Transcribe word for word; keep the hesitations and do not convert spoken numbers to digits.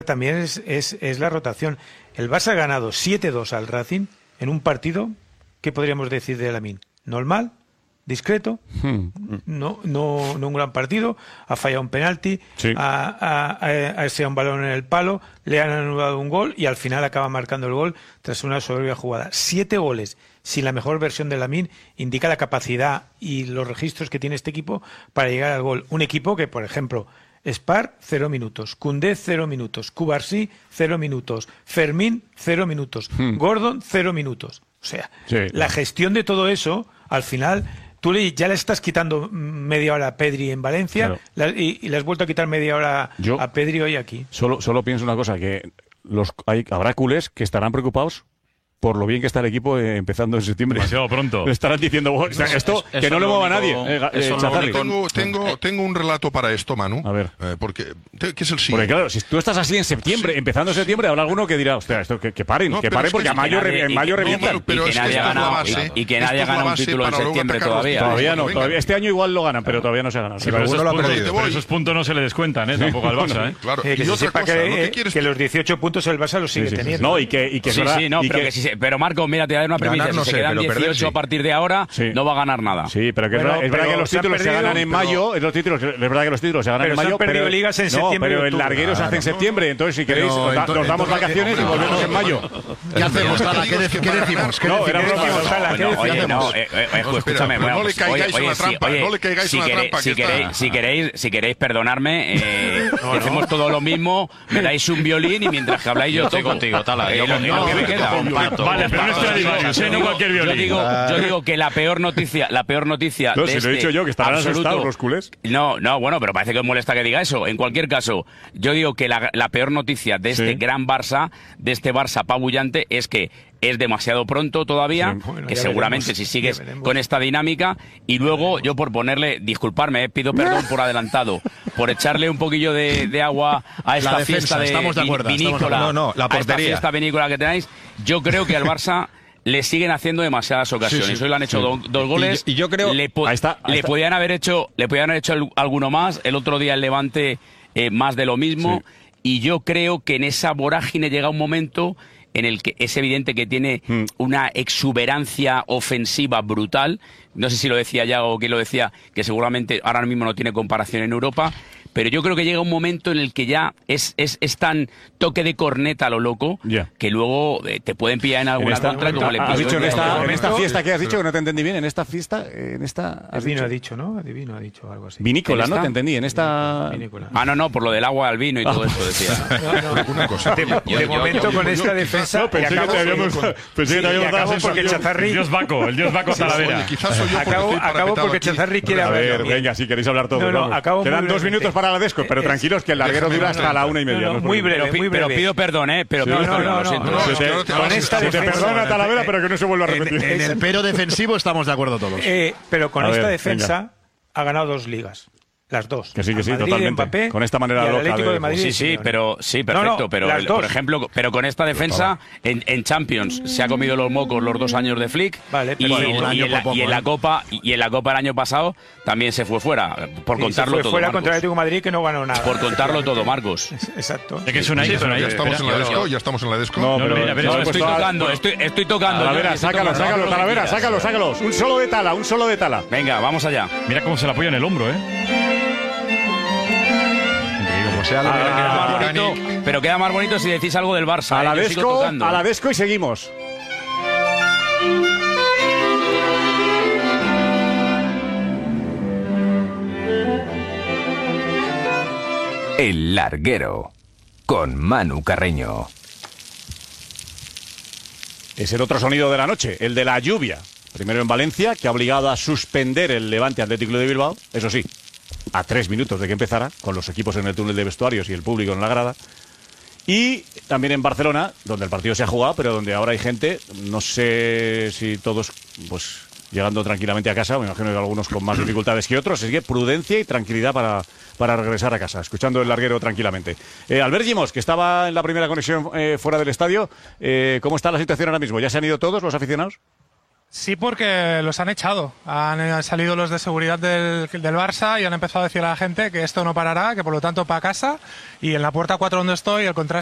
también es, es, es la rotación. El Barça ha ganado siete dos al Racing en un partido, ¿qué podríamos decir de Lamine? Normal, discreto, hmm. no, no, no un gran partido, ha fallado un penalti, sí. ha, ha, ha, ha echado un balón en el palo, le han anulado un gol y al final acaba marcando el gol tras una soberbia jugada. Siete goles sin la mejor versión de Lamine indica la capacidad y los registros que tiene este equipo para llegar al gol. Un equipo que, por ejemplo, Spar, cero minutos. Koundé, cero minutos. Cubarsí, cero minutos. Fermín, cero minutos. Hmm. Gordon, cero minutos. O sea, sí, la claro. gestión de todo eso, al final, tú le, ya le estás quitando media hora a Pedri en Valencia claro. la, y, y le has vuelto a quitar media hora Yo a Pedri hoy aquí. Solo, solo pienso una cosa, que los hay, habrá culés que estarán preocupados por lo bien que está el equipo eh, empezando en septiembre. Demasiado pronto. Le estarán diciendo, bueno, esto, eso, que eso no le mueva a nadie. Eh, eh, tengo, tengo, tengo un relato para esto, Manu. A ver. Eh, porque, ¿qué es el siguiente? Porque claro, si tú estás así en septiembre, sí. empezando en septiembre, habrá alguno que dirá, hostia, esto que, que paren, no, que paren, porque a mayo, nadie, en mayo revientan. Y, y que nadie ha ganado, y, y que nadie ha ganado un título en septiembre todavía. Todavía no, todavía. Este año igual lo ganan, pero todavía no se ha ganado. Sí, pero esos, puntos, pero esos puntos no se le descuentan, ¿eh? Tampoco al Barça, ¿eh? Claro. Que se sepa que los dieciocho puntos el Barça los sigue teniendo. No, y que sí, sí, no, pero Marco, mira, te voy a dar una premisa. Ganar, no si sé, se quedan dieciocho perder, sí. a partir de ahora, sí. no va a ganar nada. Sí, pero que bueno, es, verdad, es verdad que los títulos se, perdido, se ganan en pero... mayo. Es, los títulos, es verdad que los títulos se ganan pero en mayo. Se han perdido pero ligas en no, septiembre. Pero el larguero claro, se hace en septiembre. Entonces, si queréis, pero, nos, entonces, nos damos vacaciones y volvemos en mayo. ¿Qué hacemos, Tala? ¿Qué decimos? No, era broma. No, escúchame. No le caigáis una trampa. No le caigáis una trampa. Si queréis perdonarme, hacemos todo lo mismo. Me dais un violín y mientras que habláis yo toco contigo, Tala. Yo me queda. Vale, pero no estoy no cualquier violín. Yo digo que la peor noticia, la peor noticia no, de si este lo he dicho yo, que estarán absoluto, asustados los culés. No, no, bueno, pero parece que os molesta que diga eso. En cualquier caso, yo digo que la, la peor noticia de este sí. gran Barça, de este Barça apabullante, es que es demasiado pronto todavía, sí, bueno, que seguramente veremos, si sigues con esta dinámica, y luego yo por ponerle, disculparme, eh, pido perdón por adelantado, por echarle un poquillo de, de agua a esta defensa, fiesta de, estamos de acuerdo, vinícola, estamos, no, no, la a esta fiesta vinícola que tenéis, yo creo que al Barça le siguen haciendo demasiadas ocasiones. Sí, sí, Hoy le han hecho sí. do, dos goles. Y, y yo creo le, po ahí está, ahí le está. podían haber hecho, le podían haber hecho el, alguno más. El otro día el Levante eh, más de lo mismo. Sí. Y yo creo que en esa vorágine llega un momento en el que es evidente que tiene mm. una exuberancia ofensiva brutal. No sé si lo decía ya o quién lo decía, que seguramente ahora mismo no tiene comparación en Europa. Pero yo creo que llega un momento en el que ya es, es, es tan toque de corneta a lo loco yeah. que luego eh, te pueden pillar en alguna en esta, contra como le has dicho en esta, en esta fiesta que has dicho que no te entendí bien. En esta fiesta, en esta. Adivino ha dicho, ¿no? Adivino ha dicho algo así. Vinícola, ¿no? Te entendí. En esta. Vinícola. Ah, no, no, por lo del agua al vino y todo eso decía. No, no. Una cosa. De, de yo, momento yo, yo, con yo, esta yo, defensa. No, pensé que te habíamos. Pensé que te habíamos dado porque Chazarri. El dios Baco, el dios Baco Talavera. Quizás soy yo. Acabo porque Chazarri quiere hablar. A ver, venga, si queréis hablar todo. Quedan dos minutos para la desco, pero tranquilo. Tranquilos, que el larguero dura hasta la una y media. No, no, muy breve, muy breve. Pero pido perdón, ¿eh? Pero pido no, no, perdón, no, no, no, no, no, con esta se te perdona Talavera, pero que no se vuelva a repetir. En, en el pero defensivo estamos de acuerdo todos. Eh, pero con a esta ver, defensa venga. ha ganado dos ligas. Las dos. Que sí, que sí, Madrid, totalmente. Mbappé, con esta manera loca Atlético de Madrid. Sí, sí, pero sí, perfecto. No, no, pero el, por ejemplo, pero con esta defensa en, en Champions se ha comido los mocos los dos años de Flick. Vale, y, bueno, y, un y, en la, poco, y en la Copa y en la Copa el año pasado también se fue fuera. Por sí, contarlo se fue todo. Fuera Marcos. contra el Atlético de Madrid que no ganó nada. Por contarlo todo, Marcos. Exacto. Es que es una sí, pero ya estamos en la desco, ya estamos en la desco. No, pero mira, pero estoy tocando, estoy, estoy tocando. Talavera, sácalo, sácalo, Talavera, sácalo, sácalo. Un solo de Tala, un solo de Tala. Venga, vamos allá. Mira cómo se le apoya en el hombro, ¿eh? Sea ah, queda más bonito, pero queda más bonito si decís algo del Barça. A la, eh, desco, a la desco y seguimos. El larguero con Manu Carreño. Es el otro sonido de la noche, el de la lluvia. Primero en Valencia, que ha obligado a suspender el Levante Atlético de Bilbao, eso sí, a tres minutos de que empezara, con los equipos en el túnel de vestuarios y el público en la grada. Y también en Barcelona, donde el partido se ha jugado, pero donde ahora hay gente, no sé si todos pues llegando tranquilamente a casa, me imagino que algunos con más dificultades que otros, así que prudencia y tranquilidad para, para regresar a casa, escuchando el larguero tranquilamente. Eh, Albert Gimos, que estaba en la primera conexión eh, fuera del estadio, eh, ¿cómo está la situación ahora mismo? ¿Ya se han ido todos los aficionados? Sí, porque los han echado. Han salido los de seguridad del, del Barça y han empezado a decir a la gente que esto no parará, que por lo tanto para casa. Y en la puerta cuatro donde estoy, el contraste